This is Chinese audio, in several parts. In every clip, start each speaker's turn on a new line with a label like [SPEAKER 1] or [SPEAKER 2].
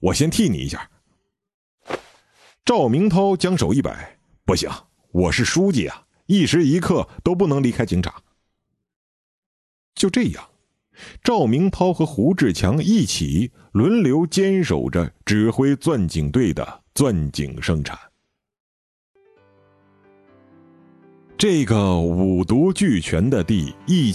[SPEAKER 1] 我先替你一下。赵明涛将手一摆，不行，我是书记啊，一时一刻都不能离开警察。就这样，赵明涛和胡志强一起轮流坚守着指挥钻井队的钻井生产。这个五毒俱全的第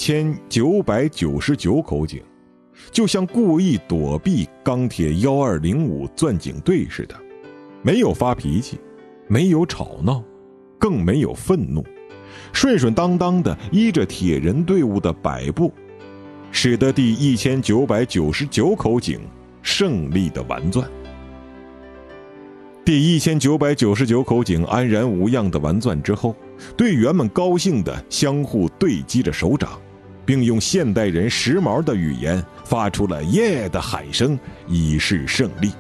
[SPEAKER 1] 1999口井，就像故意躲避钢铁1205钻井队似的，没有发脾气，没有吵闹，更没有愤怒，顺顺当当的依着铁人队伍的摆布，使得第1999口井胜利的完钻。第1999口井安然无恙的完钻之后，队员们高兴地相互对击着手掌，并用现代人时髦的语言发出了耶的喊声，以示胜利。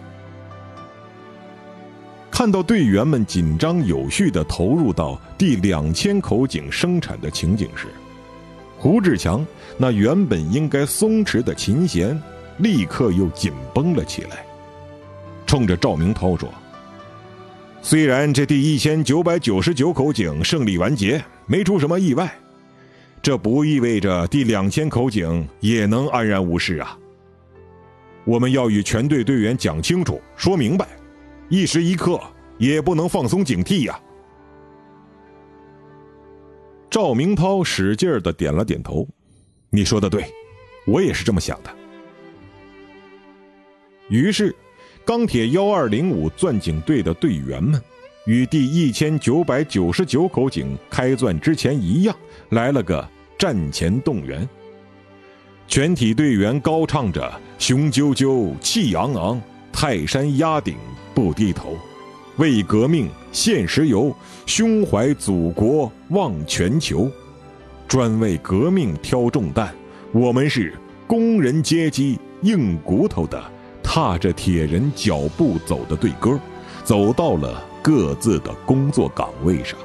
[SPEAKER 1] 看到队员们紧张有序地投入到第2000口井生产的情景时，胡志强那原本应该松弛的琴弦立刻又紧绷了起来，冲着赵明涛说，虽然这第1999口井胜利完结，没出什么意外，这不意味着第2000口井也能安然无事啊。我们要与全队队员讲清楚，说明白，一时一刻也不能放松警惕呀。赵明涛使劲地点了点头，你说的对，我也是这么想的。于是钢铁1205钻井队的队员们与第1999口井开钻之前一样，来了个战前动员。全体队员高唱着雄赳赳气昂昂，泰山压顶不低头，为革命献石油，胸怀祖国望全球，专为革命挑重担，我们是工人阶级硬骨头的踏着铁人脚步走的队歌，走到了各自的工作岗位上。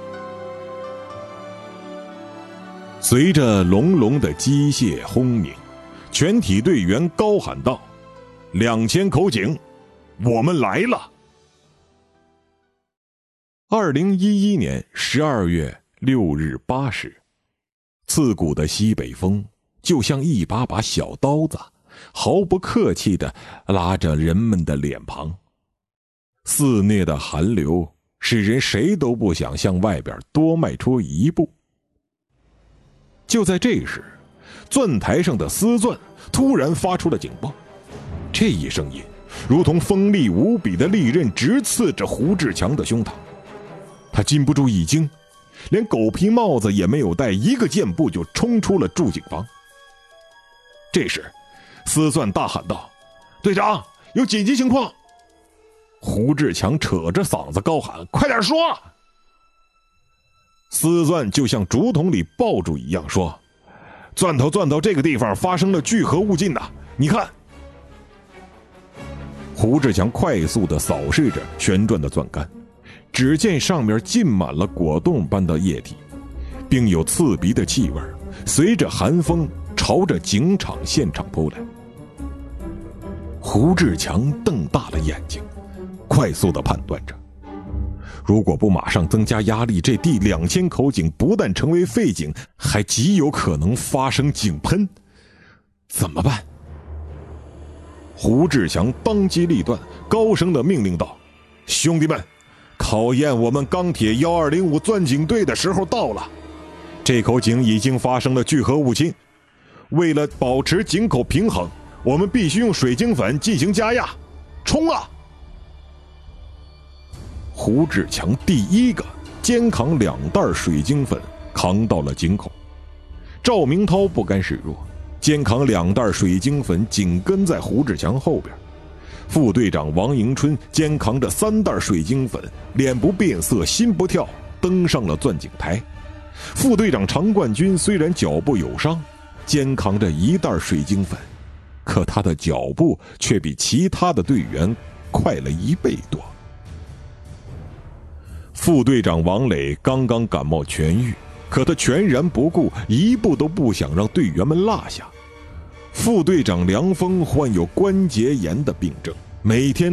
[SPEAKER 1] 随着隆隆的机械轰鸣，全体队员高喊道：2000口井，我们来了。2011年12月6日8时，刺骨的西北风就像一把把小刀子，毫不客气地拉着人们的脸庞。肆虐的寒流使人谁都不想向外边多迈出一步。就在这时，钻台上的丝钻突然发出了警报，这一声音如同锋利无比的利刃，直刺着胡志强的胸膛。他禁不住一惊，连狗皮帽子也没有戴，一个箭步就冲出了驻警房。这时丝钻大喊道：队长，有紧急情况！胡志强扯着嗓子高喊：快点说！丝钻就像竹筒里爆竹一样说：钻头这个地方发生了聚合物进呐，你看。胡志强快速地扫视着旋转的钻杆，只见上面浸满了果冻般的液体，并有刺鼻的气味随着寒风朝着警场现场扑来。胡志强瞪大了眼睛，快速地判断着，如果不马上增加压力，这第2000口井不但成为废井，还极有可能发生井喷。怎么办？胡志强当机立断，高声地命令道：兄弟们，考验我们钢铁1205钻井队的时候到了。这口井已经发生了聚合物侵，为了保持井口平衡，我们必须用水晶粉进行加压。冲啊！胡志强第一个肩扛2袋水晶粉扛到了井口，赵明涛不甘示弱，肩扛2袋水晶粉紧跟在胡志强后边。副队长王迎春肩扛着3袋水晶粉，脸不变色心不跳，登上了钻井台。副队长常冠军虽然脚部有伤，肩扛着1袋水晶粉，可他的脚步却比其他的队员快了1倍多。副队长王磊刚刚感冒痊愈，可他全然不顾，一步都不想让队员们落下。副队长梁峰患有关节炎的病症，每天